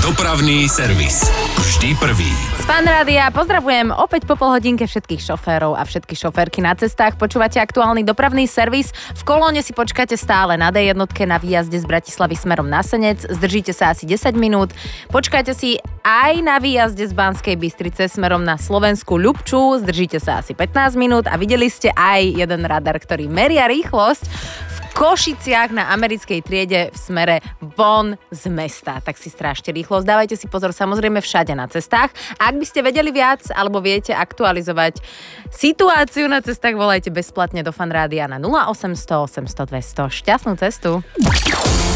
Dopravný servis. Vždy prvý. Z Fanrádia pozdravujem opäť po polhodinke všetkých šoférov a všetky šoférky na cestách. Počúvate aktuálny dopravný servis. V kolóne si počkáte stále na D1 na výjazde z Bratislavy smerom na Senec. Zdržíte sa asi 10 minút. Počkáte si aj na výjazde z Banskej Bystrice smerom na Slovenskú Ľubču. Zdržíte sa asi 15 minút a videli ste aj jeden radar, ktorý meria rýchlosť v Košiciach na americkej triede v smere von z mesta. Tak si strážte rýchlosť, dávajte si pozor samozrejme všade na cestách. A ak by ste vedeli viac alebo viete aktualizovať situáciu na cestách, volajte bezplatne do Fanrádia na 0800 800 200. Šťastnú cestu.